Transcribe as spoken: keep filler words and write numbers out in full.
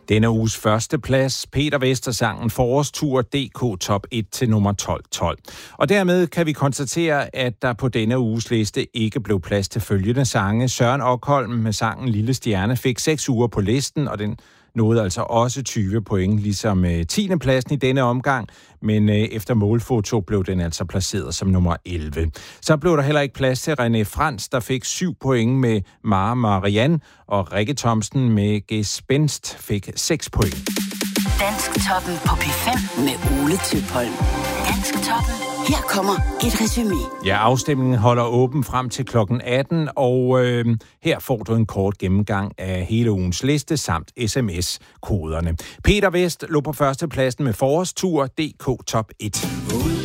Denne uges første plads, Peter Vester-sangen Forårstur D K Top et til nummer tolv tolv. Og dermed kan vi konstatere, at der på denne uges liste ikke blev plads til følgende sange. Søren Okholm med sangen Lille Stjerne fik seks uger på listen, og den nåede altså også tyve point, ligesom tiende pladsen i denne omgang, men efter målfoto blev den altså placeret som nummer elleve. Så blev der heller ikke plads til René Frans, der fik syv point med Mara Marianne, og Rikke Thomsen med Gespenst fik seks point. Dansktoppen på P fem med Ole Tøpholm. Dansktoppen. Her kommer et resumé. Ja, afstemningen holder åben frem til klokken atten, og øh, her får du en kort gennemgang af hele ugens liste samt sms-koderne. Peter Vest lå på førstepladsen med Forårstur D K Top et.